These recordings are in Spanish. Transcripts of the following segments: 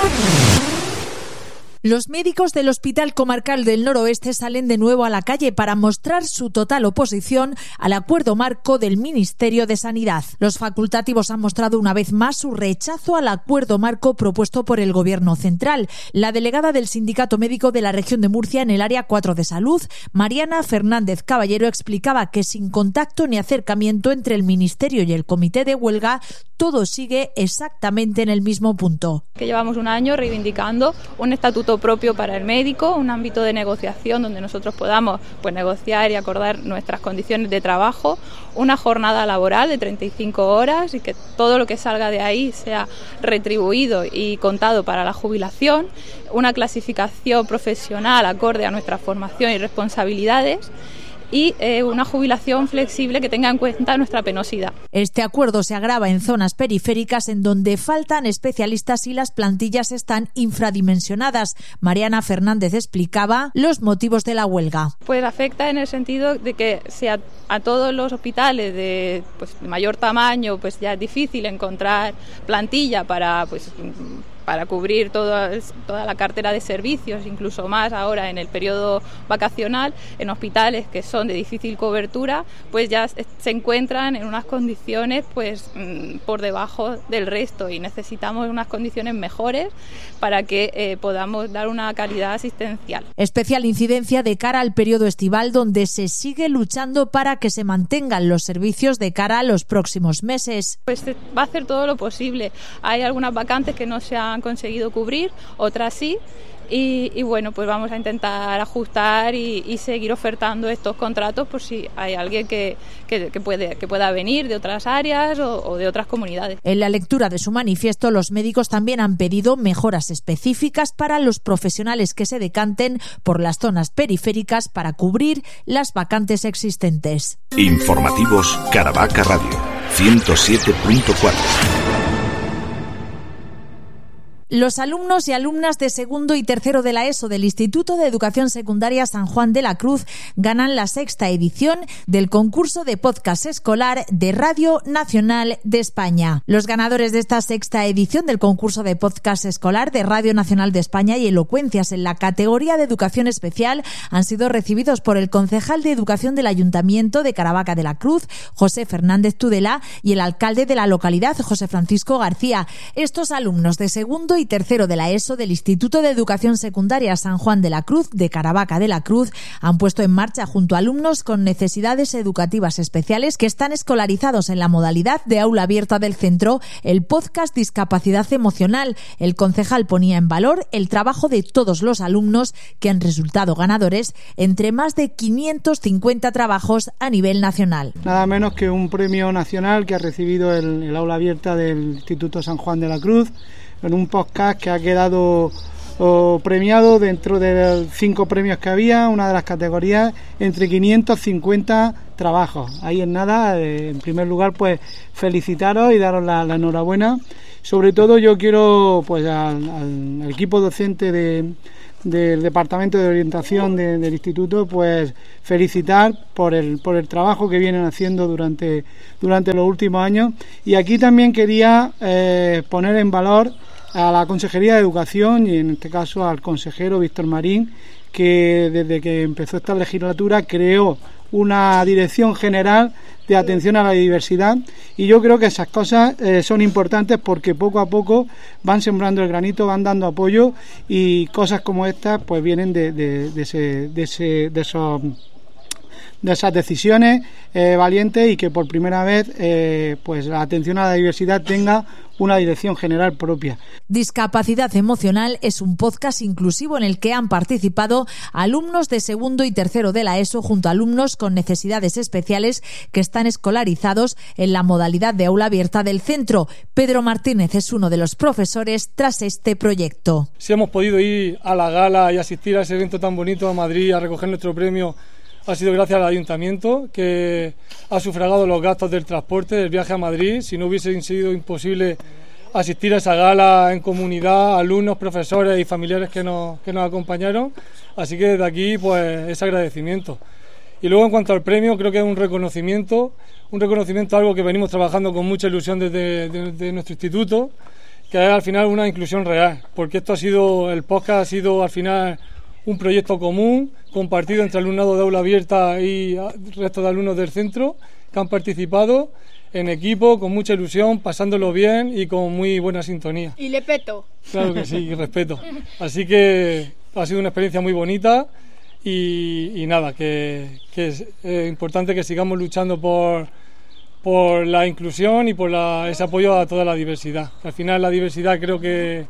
Los médicos del Hospital Comarcal del Noroeste salen de nuevo a la calle para mostrar su total oposición al acuerdo marco del Ministerio de Sanidad. Los facultativos han mostrado una vez más su rechazo al acuerdo marco propuesto por el Gobierno central. La delegada del Sindicato Médico de la Región de Murcia en el Área 4 de Salud, Mariana Fernández Caballero, explicaba que sin contacto ni acercamiento entre el Ministerio y el Comité de Huelga, todo sigue exactamente en el mismo punto. Que llevamos un año reivindicando un estatuto propio para el médico, un ámbito de negociación donde nosotros podamos negociar y acordar nuestras condiciones de trabajo, una jornada laboral de 35 horas y que todo lo que salga de ahí sea retribuido y contado para la jubilación, una clasificación profesional acorde a nuestra formación y responsabilidades, y una jubilación flexible que tenga en cuenta nuestra penosidad. Este acuerdo se agrava en zonas periféricas en donde faltan especialistas y las plantillas están infradimensionadas. Mariana Fernández explicaba los motivos de la huelga. Pues afecta en el sentido de que si a todos los hospitales de mayor tamaño ya es difícil encontrar plantilla para cubrir toda la cartera de servicios, incluso más ahora en el periodo vacacional, en hospitales que son de difícil cobertura, ya se encuentran en unas condiciones por debajo del resto y necesitamos unas condiciones mejores para que podamos dar una calidad asistencial. Especial incidencia de cara al periodo estival, donde se sigue luchando para que se mantengan los servicios de cara a los próximos meses. Se va a hacer todo lo posible. Hay algunas vacantes que no se han conseguido cubrir, otras sí, y vamos a intentar ajustar y seguir ofertando estos contratos por si hay alguien que pueda venir de otras áreas o de otras comunidades. En la lectura de su manifiesto, los médicos también han pedido mejoras específicas para los profesionales que se decanten por las zonas periféricas para cubrir las vacantes existentes. Informativos Caravaca Radio 107.4. Los alumnos y alumnas de segundo y tercero de la ESO del Instituto de Educación Secundaria San Juan de la Cruz ganan la 6ª edición del concurso de podcast escolar de Radio Nacional de España. Los ganadores de esta 6ª edición del concurso de podcast escolar de Radio Nacional de España y elocuencias en la categoría de educación especial han sido recibidos por el concejal de Educación del Ayuntamiento de Caravaca de la Cruz, José Fernández Tudela, y el alcalde de la localidad, José Francisco García. Estos alumnos de segundo y tercero de la ESO del Instituto de Educación Secundaria San Juan de la Cruz de Caravaca de la Cruz han puesto en marcha junto a alumnos con necesidades educativas especiales que están escolarizados en la modalidad de aula abierta del centro el podcast Discapacidad Emocional. El concejal ponía en valor el trabajo de todos los alumnos que han resultado ganadores entre más de 550 trabajos a nivel nacional. Nada menos que un premio nacional que ha recibido el aula abierta del Instituto San Juan de la Cruz, en un podcast que ha quedado premiado dentro de 5 premios que había, una de las categorías, entre 550 trabajos. Ahí en nada, en primer lugar, felicitaros y daros la enhorabuena. Sobre todo yo quiero al equipo docente del Departamento de Orientación del Instituto felicitar por el trabajo que vienen haciendo durante los últimos años. Y aquí también quería poner en valor a la Consejería de Educación y en este caso al consejero Víctor Marín, que desde que empezó esta legislatura creó una dirección general de atención a la diversidad, y yo creo que esas cosas son importantes porque poco a poco van sembrando el granito, van dando apoyo, y cosas como estas vienen de esas decisiones valientes, y que por primera vez la atención a la diversidad tenga una dirección general propia. Discapacidad Emocional es un podcast inclusivo en el que han participado alumnos de segundo y tercero de la ESO junto a alumnos con necesidades especiales que están escolarizados en la modalidad de aula abierta del centro. Pedro Martínez es uno de los profesores tras este proyecto. Si hemos podido ir a la gala y asistir a ese evento tan bonito a Madrid a recoger nuestro premio, ha sido gracias al Ayuntamiento, que ha sufragado los gastos del transporte, del viaje a Madrid. Si no hubiese sido imposible asistir a esa gala en comunidad, alumnos, profesores y familiares que nos acompañaron. Así que desde aquí ese agradecimiento. Y luego, en cuanto al premio, creo que es un reconocimiento a algo que venimos trabajando con mucha ilusión desde nuestro instituto, que es al final una inclusión real, porque el podcast ha sido al final un proyecto común, compartido entre alumnado de aula abierta y el resto de alumnos del centro, que han participado en equipo, con mucha ilusión, pasándolo bien y con muy buena sintonía. Y le peto. Claro que sí, y respeto. Así que ha sido una experiencia muy bonita y nada, que es importante que sigamos luchando por la inclusión y por ese apoyo a toda la diversidad. Al final la diversidad creo que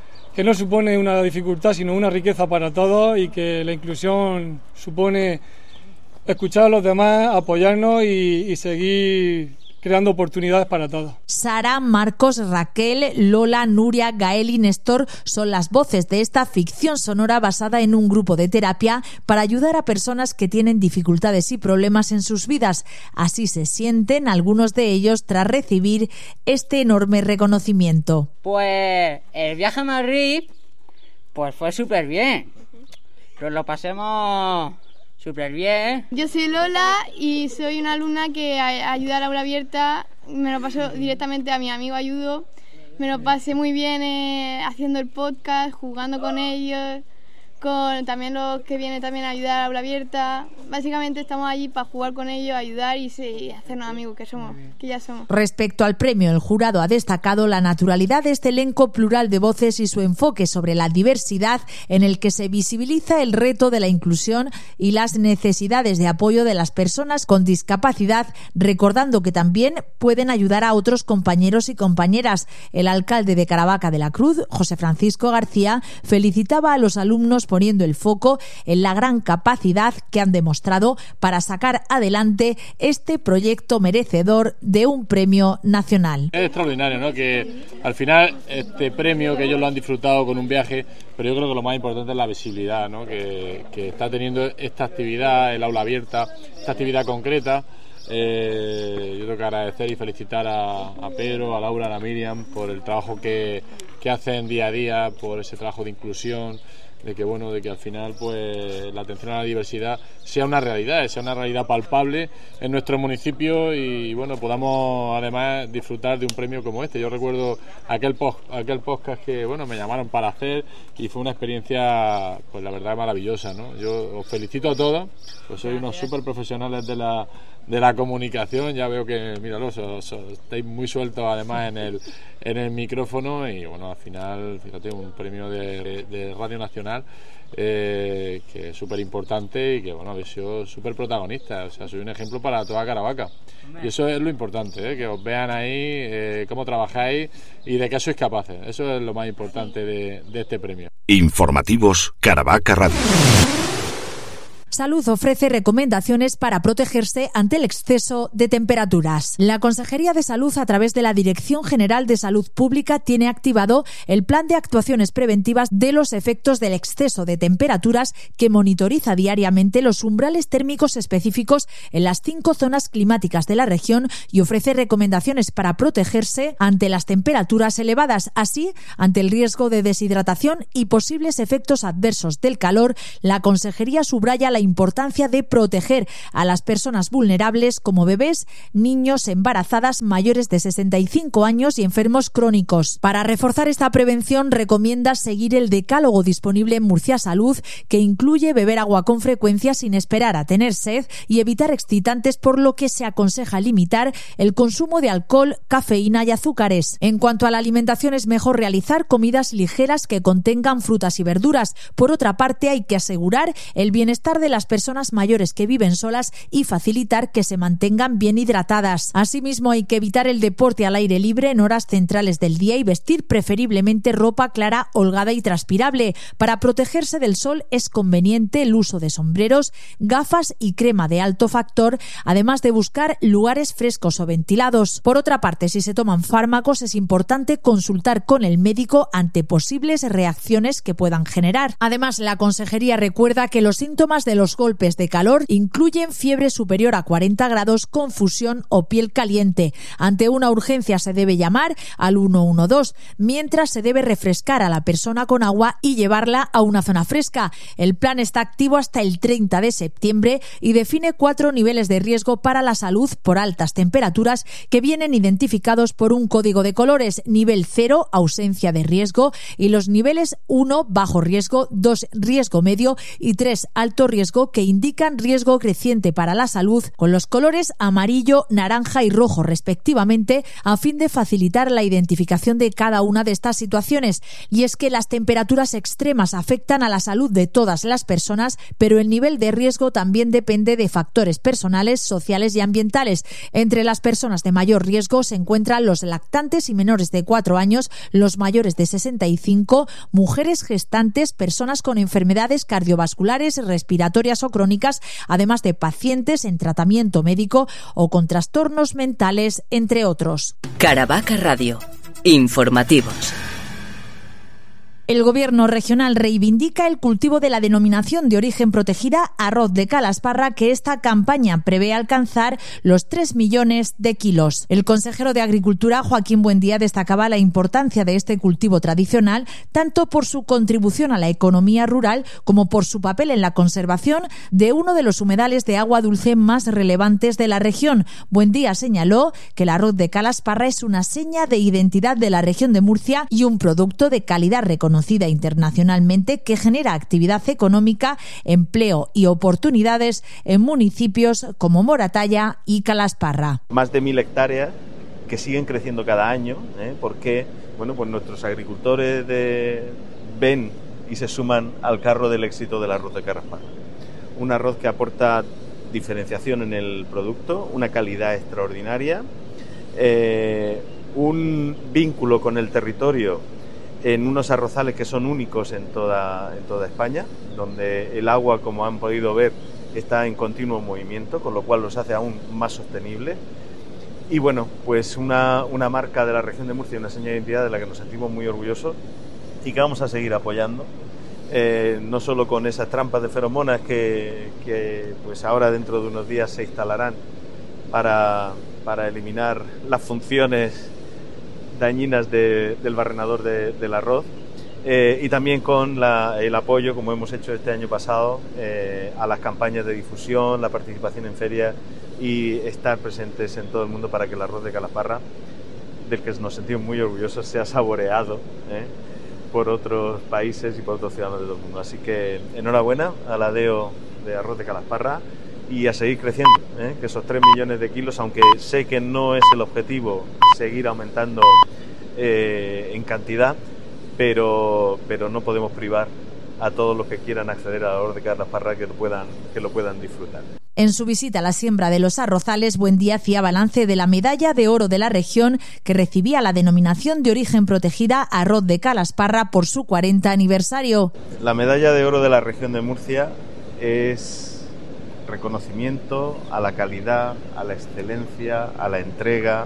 no supone una dificultad, sino una riqueza para todos, y que la inclusión supone escuchar a los demás, apoyarnos y seguir creando oportunidades para todos. Sara, Marcos, Raquel, Lola, Nuria, Gael y Néstor son las voces de esta ficción sonora basada en un grupo de terapia para ayudar a personas que tienen dificultades y problemas en sus vidas. Así se sienten algunos de ellos tras recibir este enorme reconocimiento. Pues el viaje a Madrid pues fue súper bien. Nos lo pasemos súper bien. Yo soy Lola y soy una alumna que ayuda a la aula abierta. Me lo paso directamente a mi amigo Ayudo. Me lo pasé muy bien haciendo el podcast, jugando con ellos, con también los que vienen también a ayudar a la aula abierta. Básicamente estamos allí para jugar con ellos, ayudar y hacernos amigos que ya somos. Respecto al premio, el jurado ha destacado la naturalidad de este elenco plural de voces y su enfoque sobre la diversidad, en el que se visibiliza el reto de la inclusión y las necesidades de apoyo de las personas con discapacidad, recordando que también pueden ayudar a otros compañeros y compañeras. El alcalde de Caravaca de la Cruz, José Francisco García, felicitaba a los alumnos poniendo el foco en la gran capacidad que han demostrado para sacar adelante este proyecto merecedor de un premio nacional. Es extraordinario, ¿no? Que al final este premio, que ellos lo han disfrutado con un viaje, pero yo creo que lo más importante es la visibilidad, ¿no? Que está teniendo esta actividad, el aula abierta, esta actividad concreta. Yo tengo que agradecer y felicitar a Pedro, a Laura, a la Miriam por el trabajo que hacen día a día, por ese trabajo de inclusión, de que al final pues la atención a la diversidad sea una realidad palpable en nuestro municipio y bueno, podamos además disfrutar de un premio como este. Yo recuerdo aquel podcast que bueno, me llamaron para hacer y fue una experiencia pues la verdad maravillosa, ¿no? Yo os felicito a todos, pues sois unos súper profesionales de la comunicación. Ya veo que, míralo, estáis muy sueltos además en el micrófono y bueno, al final, fíjate, un premio de Radio Nacional que es súper importante y que bueno, habéis sido súper protagonistas, o sea, sois un ejemplo para toda Caravaca. Y eso es lo importante, que os vean ahí cómo trabajáis y de qué sois capaces. Eso es lo más importante de este premio. Informativos Caravaca Radio. Salud ofrece recomendaciones para protegerse ante el exceso de temperaturas. La Consejería de Salud, a través de la Dirección General de Salud Pública, tiene activado el plan de actuaciones preventivas de los efectos del exceso de temperaturas, que monitoriza diariamente los umbrales térmicos específicos en las 5 zonas climáticas de la región y ofrece recomendaciones para protegerse ante las temperaturas elevadas. Así, ante el riesgo de deshidratación y posibles efectos adversos del calor, la Consejería subraya la importancia de proteger a las personas vulnerables como bebés, niños, embarazadas, mayores de 65 años y enfermos crónicos. Para reforzar esta prevención, recomienda seguir el decálogo disponible en Murcia Salud, que incluye beber agua con frecuencia sin esperar a tener sed y evitar excitantes, por lo que se aconseja limitar el consumo de alcohol, cafeína y azúcares. En cuanto a la alimentación, es mejor realizar comidas ligeras que contengan frutas y verduras. Por otra parte, hay que asegurar el bienestar de las personas mayores que viven solas y facilitar que se mantengan bien hidratadas. Asimismo, hay que evitar el deporte al aire libre en horas centrales del día y vestir preferiblemente ropa clara, holgada y transpirable. Para protegerse del sol es conveniente el uso de sombreros, gafas y crema de alto factor, además de buscar lugares frescos o ventilados. Por otra parte, si se toman fármacos, es importante consultar con el médico ante posibles reacciones que puedan generar. Además, la Consejería recuerda que los síntomas del los golpes de calor incluyen fiebre superior a 40 grados, confusión o piel caliente. Ante una urgencia se debe llamar al 112, mientras se debe refrescar a la persona con agua y llevarla a una zona fresca. El plan está activo hasta el 30 de septiembre y define 4 niveles de riesgo para la salud por altas temperaturas que vienen identificados por un código de colores: nivel 0, ausencia de riesgo, y los niveles 1, bajo riesgo, 2, riesgo medio y 3, alto riesgo, que indican riesgo creciente para la salud, con los colores amarillo, naranja y rojo respectivamente, a fin de facilitar la identificación de cada una de estas situaciones. Y es que las temperaturas extremas afectan a la salud de todas las personas, pero el nivel de riesgo también depende de factores personales, sociales y ambientales. Entre las personas de mayor riesgo se encuentran los lactantes y menores de 4 años, los mayores de 65, mujeres gestantes, personas con enfermedades cardiovasculares, respiratorias o crónicas, además de pacientes en tratamiento médico o con trastornos mentales, entre otros. Caravaca Radio. Informativos. El Gobierno regional reivindica el cultivo de la denominación de origen protegida arroz de Calasparra, que esta campaña prevé alcanzar los 3 millones de kilos. El consejero de Agricultura, Joaquín Buendía, destacaba la importancia de este cultivo tradicional, tanto por su contribución a la economía rural como por su papel en la conservación de uno de los humedales de agua dulce más relevantes de la región. Buendía señaló que el arroz de Calasparra es una seña de identidad de la región de Murcia y un producto de calidad reconocida internacionalmente, que genera actividad económica, empleo y oportunidades en municipios como Moratalla y Calasparra. Más de 1.000 hectáreas que siguen creciendo cada año, porque pues nuestros agricultores ven y se suman al carro del éxito del arroz de Calasparra. Un arroz que aporta diferenciación en el producto, una calidad extraordinaria, un vínculo con el territorio en unos arrozales que son únicos en toda España, donde el agua, como han podido ver, está en continuo movimiento, con lo cual los hace aún más sostenibles. Y bueno, pues una marca de la región de Murcia, una señal de identidad de la que nos sentimos muy orgullosos y que vamos a seguir apoyando, no solo con esas trampas de feromonas que pues ahora dentro de unos días se instalarán para eliminar las funciones dañinas del barrenador del arroz, y también con el apoyo, como hemos hecho este año pasado, a las campañas de difusión, la participación en ferias y estar presentes en todo el mundo para que el arroz de Calasparra, del que nos sentimos muy orgullosos, sea saboreado por otros países y por otros ciudadanos de todo el mundo. Así que enhorabuena a la DEO de arroz de Calasparra y a seguir creciendo, que esos 3 millones de kilos, aunque sé que no es el objetivo seguir aumentando en cantidad, pero no podemos privar a todos los que quieran acceder al arroz de Calasparra que lo puedan disfrutar. En su visita a la siembra de los arrozales, Buendía hacía balance de la medalla de oro de la región, que recibía la denominación de origen protegida arroz de Calasparra por su 40 aniversario. La medalla de oro de la región de Murcia es reconocimiento a la calidad, a la excelencia, a la entrega,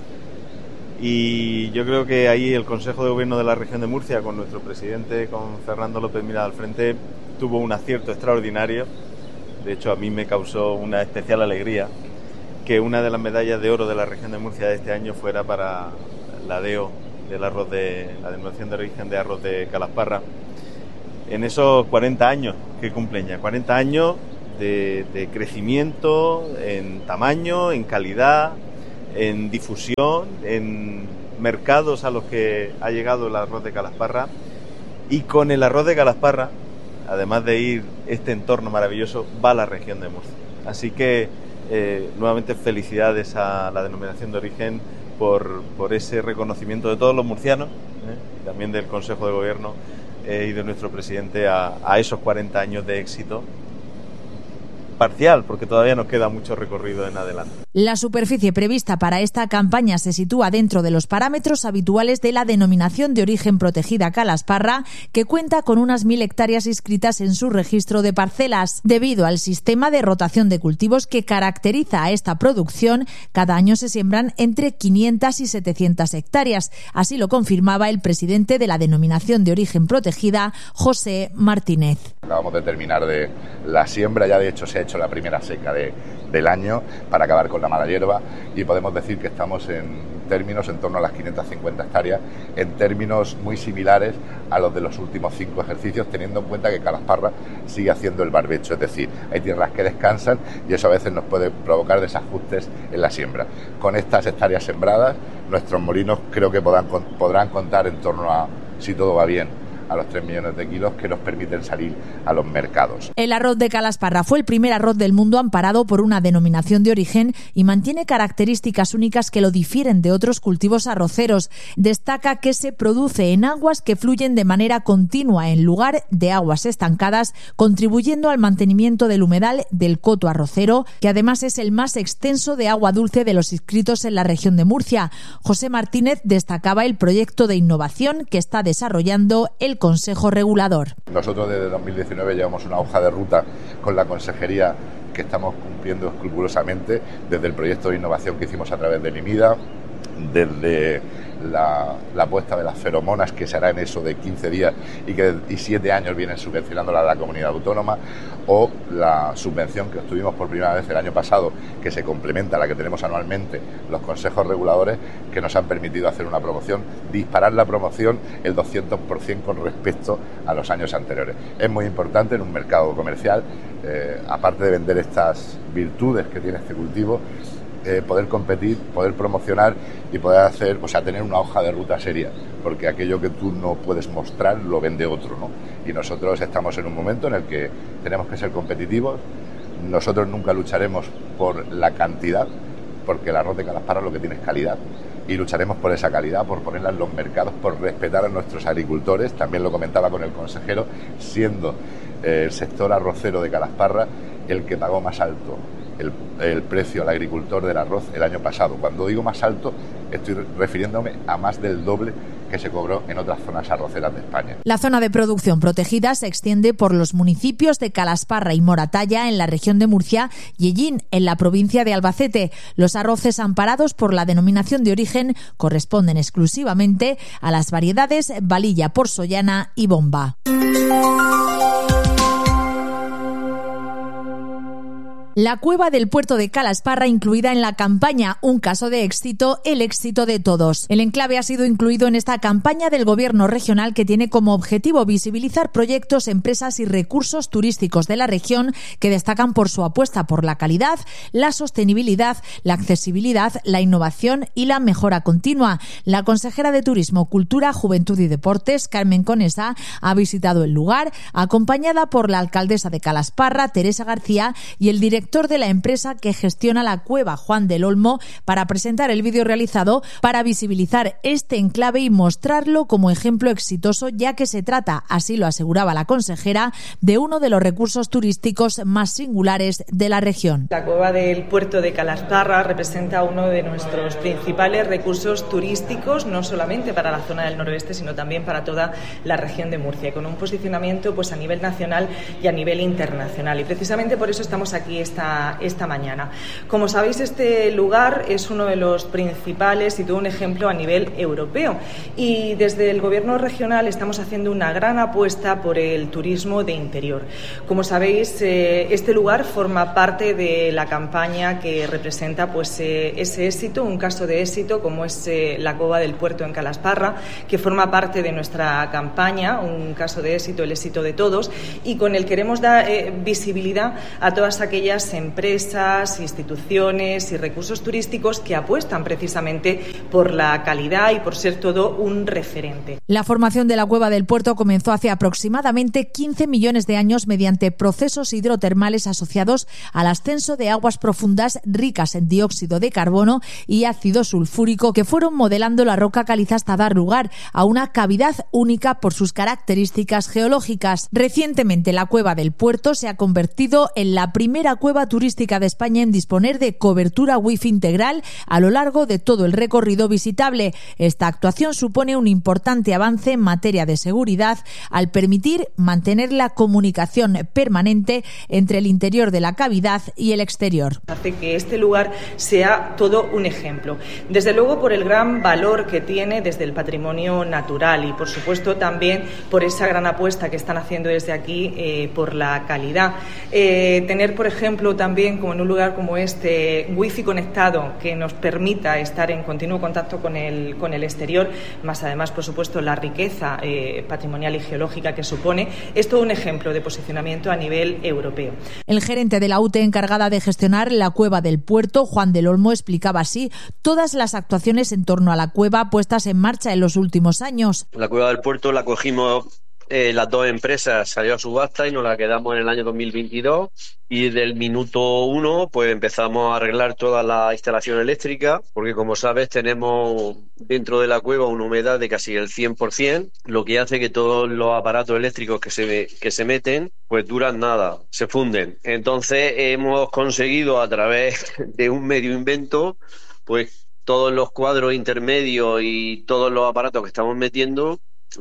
y yo creo que ahí el Consejo de Gobierno de la región de Murcia, con nuestro presidente, con Fernando López Mira al frente, tuvo un acierto extraordinario. De hecho, a mí me causó una especial alegría que una de las medallas de oro de la región de Murcia de este año fuera para la DEO del arroz la denominación de origen de arroz de Calasparra, en esos 40 años que cumplen ya, 40 años de crecimiento en tamaño, en calidad, en difusión, en mercados a los que ha llegado el arroz de Calasparra. Y con el arroz de Calasparra, además de ir este entorno maravilloso, va la región de Murcia. Así que nuevamente felicidades a la denominación de origen por ese reconocimiento de todos los murcianos, y también del Consejo de Gobierno y de nuestro presidente a esos 40 años de éxito parcial, porque todavía nos queda mucho recorrido en adelante. La superficie prevista para esta campaña se sitúa dentro de los parámetros habituales de la denominación de origen protegida Calasparra, que cuenta con unas 1.000 hectáreas inscritas en su registro de parcelas. Debido al sistema de rotación de cultivos que caracteriza a esta producción, cada año se siembran entre 500 y 700 hectáreas. Así lo confirmaba el presidente de la denominación de origen protegida, José Martínez. Acabamos de terminar de la siembra, ya de hecho se ha hecho la primera seca del año para acabar con la mala hierba y podemos decir que estamos en términos en torno a las 550 hectáreas, en términos muy similares a los de los últimos 5 ejercicios, teniendo en cuenta que Calasparra sigue haciendo el barbecho, es decir, hay tierras que descansan y eso a veces nos puede provocar desajustes en la siembra. Con estas hectáreas sembradas, nuestros molinos creo que podrán contar en torno a, si todo va bien, a los 3 millones de kilos que nos permiten salir a los mercados. El arroz de Calasparra fue el primer arroz del mundo amparado por una denominación de origen y mantiene características únicas que lo difieren de otros cultivos arroceros. Destaca que se produce en aguas que fluyen de manera continua en lugar de aguas estancadas, contribuyendo al mantenimiento del humedal del coto arrocero, que además es el más extenso de agua dulce de los inscritos en la región de Murcia. José Martínez destacaba el proyecto de innovación que está desarrollando el Consejo Regulador. Nosotros desde 2019 llevamos una hoja de ruta con la Consejería que estamos cumpliendo escrupulosamente, desde el proyecto de innovación que hicimos a través del IMIDA, desde la puesta de las feromonas que se hará en eso de 15 días y 7 años vienen subvencionándola a la comunidad autónoma, o la subvención que obtuvimos por primera vez el año pasado, que se complementa a la que tenemos anualmente los consejos reguladores, que nos han permitido hacer una promoción, disparar la promoción el 200% con respecto a los años anteriores. Es muy importante en un mercado comercial, aparte de vender estas virtudes que tiene este cultivo, poder competir, poder promocionar y poder hacer, tener una hoja de ruta seria, porque aquello que tú no puedes mostrar lo vende otro, ¿no? Y nosotros estamos en un momento en el que tenemos que ser competitivos. Nosotros nunca lucharemos por la cantidad, porque el arroz de Calasparra lo que tiene es calidad, y lucharemos por esa calidad, por ponerla en los mercados, por respetar a nuestros agricultores. También lo comentaba con el consejero, siendo el sector arrocero de Calasparra el que pagó más alto el precio al agricultor del arroz el año pasado. Cuando digo más alto, estoy refiriéndome a más del doble que se cobró en otras zonas arroceras de España. La zona de producción protegida se extiende por los municipios de Calasparra y Moratalla en la región de Murcia y Ellín en la provincia de Albacete. Los arroces amparados por la denominación de origen corresponden exclusivamente a las variedades Valilla Porsollana y Bomba. La cueva del puerto de Calasparra incluida en la campaña Un caso de éxito, el éxito de todos. El enclave ha sido incluido en esta campaña del Gobierno regional que tiene como objetivo visibilizar proyectos, empresas y recursos turísticos de la región que destacan por su apuesta por la calidad, la sostenibilidad, la accesibilidad, la innovación y la mejora continua. La consejera de Turismo, Cultura, Juventud y Deportes, Carmen Conesa, ha visitado el lugar acompañada por la alcaldesa de Calasparra, Teresa García, y el director de la empresa que gestiona la cueva, Juan del Olmo, para presentar el vídeo realizado para visibilizar este enclave y mostrarlo como ejemplo exitoso, ya que se trata, así lo aseguraba la consejera, de uno de los recursos turísticos más singulares de la región. La cueva del puerto de Calasparra representa uno de nuestros principales recursos turísticos, no solamente para la zona del noroeste, sino también para toda la región de Murcia, con un posicionamiento a nivel nacional y a nivel internacional. Y precisamente por eso estamos aquí esta mañana. Como sabéis, este lugar es uno de los principales y todo un ejemplo a nivel europeo. Y desde el Gobierno regional estamos haciendo una gran apuesta por el turismo de interior. Como sabéis, este lugar forma parte de la campaña que representa ese éxito, un caso de éxito como es la cueva del puerto en Calasparra, que forma parte de nuestra campaña, un caso de éxito, el éxito de todos, y con el queremos dar visibilidad a todas aquellas muchas empresas, instituciones y recursos turísticos que apuestan precisamente por la calidad y por ser todo un referente. La formación de la cueva del Puerto comenzó hace aproximadamente 15 millones de años mediante procesos hidrotermales asociados al ascenso de aguas profundas ricas en dióxido de carbono y ácido sulfúrico que fueron modelando la roca caliza hasta dar lugar a una cavidad única por sus características geológicas. Recientemente, la cueva del Puerto se ha convertido en la primera cueva turística de España en disponer de cobertura wifi integral a lo largo de todo el recorrido visitable. Esta actuación supone un importante avance en materia de seguridad al permitir mantener la comunicación permanente entre el interior de la cavidad y el exterior. Hace que este lugar sea todo un ejemplo. Desde luego por el gran valor que tiene desde el patrimonio natural y por supuesto también por esa gran apuesta que están haciendo desde aquí por la calidad. Tener, por ejemplo, también como en un lugar como este, wifi conectado que nos permita estar en continuo contacto con el exterior, más además, por supuesto, la riqueza patrimonial y geológica que supone, es todo un ejemplo de posicionamiento a nivel europeo. El gerente de la UTE encargada de gestionar la cueva del Puerto, Juan del Olmo, explicaba así todas las actuaciones en torno a la cueva puestas en marcha en los últimos años. La cueva del Puerto la cogimos las dos empresas, salió a subasta y nos la quedamos en el año 2022 y del minuto 1 pues empezamos a arreglar toda la instalación eléctrica porque como sabes tenemos dentro de la cueva una humedad de casi el 100%, lo que hace que todos los aparatos eléctricos que se meten pues duran nada, se funden. Entonces hemos conseguido a través de un medio invento pues todos los cuadros intermedios y todos los aparatos que estamos metiendo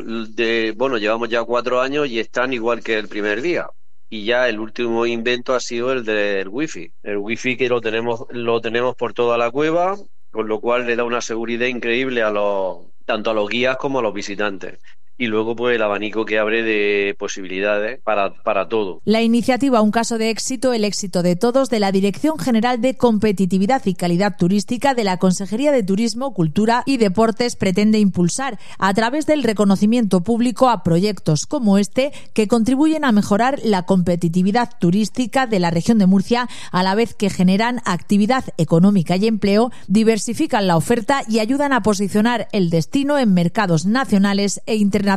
llevamos ya 4 años y están igual que el primer día. Y ya el último invento ha sido el del wifi. El wifi que lo tenemos por toda la cueva, con lo cual le da una seguridad increíble tanto a los guías como a los visitantes. Y luego pues el abanico que abre de posibilidades para todo. La iniciativa, un caso de éxito, el éxito de todos, de la Dirección General de Competitividad y Calidad Turística de la Consejería de Turismo, Cultura y Deportes, pretende impulsar a través del reconocimiento público a proyectos como este que contribuyen a mejorar la competitividad turística de la región de Murcia a la vez que generan actividad económica y empleo, diversifican la oferta y ayudan a posicionar el destino en mercados nacionales e internacionales.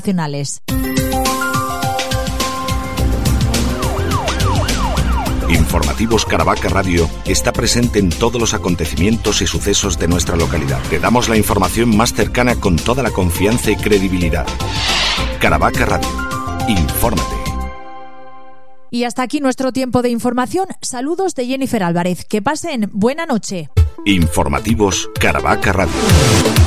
Informativos Caravaca Radio está presente en todos los acontecimientos y sucesos de nuestra localidad. Te damos la información más cercana con toda la confianza y credibilidad. Caravaca Radio. Infórmate. Y hasta aquí nuestro tiempo de información. Saludos de Jennifer Álvarez. Que pasen buena noche. Informativos Caravaca Radio.